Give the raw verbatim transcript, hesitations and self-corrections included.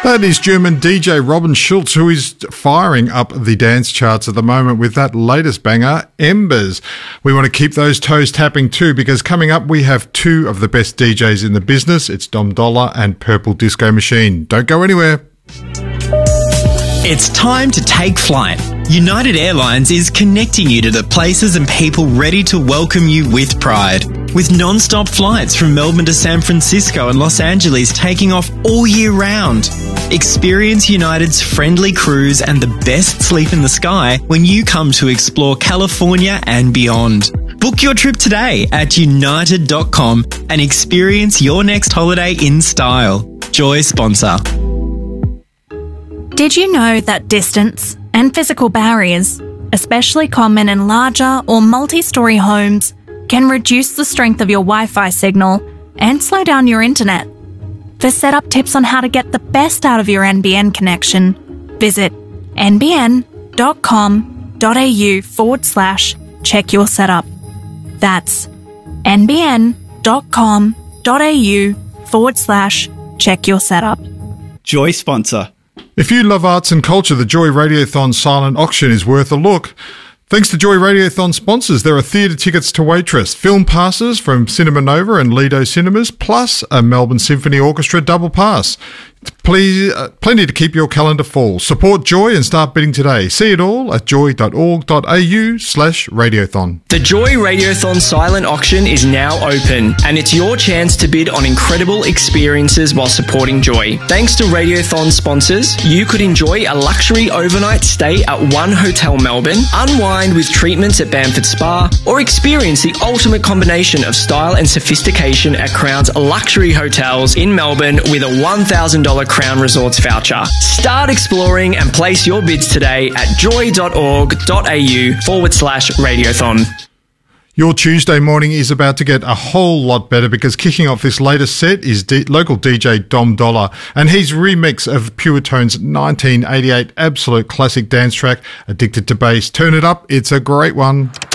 That is German D J Robin Schulz, who is firing up the dance charts at the moment with that latest banger, Embers. We want to keep those toes tapping too, because coming up we have two of the best D Js in the business. It's Dom Dollar and Purple Disco Machine. Don't go anywhere. It's time to take flight. United Airlines is connecting you to the places and people ready to welcome you with pride. With non-stop flights from Melbourne to San Francisco and Los Angeles taking off all year round. Experience United's friendly crews and the best sleep in the sky when you come to explore California and beyond. Book your trip today at united dot com and experience your next holiday in style. Joy sponsor. Did you know that distance and physical barriers, especially common in larger or multi-storey homes, can reduce the strength of your Wi-Fi signal and slow down your internet? For setup tips on how to get the best out of your N B N connection, visit nbn.com.au forward slash check your setup. That's nbn.com.au forward slash check your setup. Joy sponsor. If you love arts and culture, the Joy Radiothon silent auction is worth a look. Thanks to Joy Radiothon sponsors, there are theatre tickets to Waitress, film passes from Cinema Nova and Lido Cinemas, plus a Melbourne Symphony Orchestra double pass. Please, uh, plenty to keep your calendar full. Support Joy and start bidding today. See it all at joy.org.au slash radiothon. The Joy Radiothon silent auction is now open, and it's your chance to bid on incredible experiences while supporting Joy. Thanks to Radiothon sponsors, you could enjoy a luxury overnight stay at One Hotel Melbourne, unwind with treatments at Bamford Spa, or experience the ultimate combination of style and sophistication at Crown's luxury hotels in Melbourne with a one thousand dollars Crown Resorts voucher. Start exploring and place your bids today at joy.org.au forward slash radiothon. Your Tuesday morning is about to get a whole lot better, because kicking off this latest set is D- local D J Dom Dollar and his remix of Pure Tone's nineteen eighty-eight absolute classic dance track, Addicted to Bass. Turn it up, it's a great one.